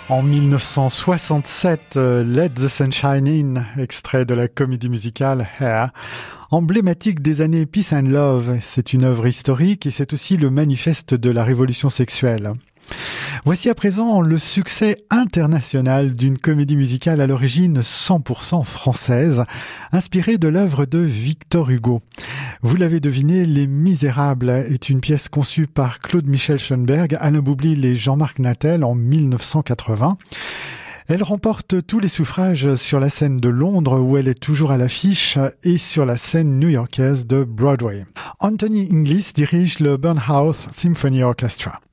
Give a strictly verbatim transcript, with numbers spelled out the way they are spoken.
En mille neuf cent soixante-sept, euh, Let the Sunshine In, extrait de la comédie musicale Hair. Emblématique des années Peace and Love, c'est une œuvre historique et c'est aussi le manifeste de la révolution sexuelle. Voici à présent le succès international d'une comédie musicale à l'origine cent pour cent française, inspirée de l'œuvre de Victor Hugo. Vous l'avez deviné, Les Misérables est une pièce conçue par Claude Michel Schoenberg, Alain Boublil et Jean-Marc Natel en mille neuf cent quatre-vingts. Elle remporte tous les suffrages sur la scène de Londres où elle est toujours à l'affiche et sur la scène new-yorkaise de Broadway. Anthony Inglis dirige le Burnhouse Symphony Orchestra.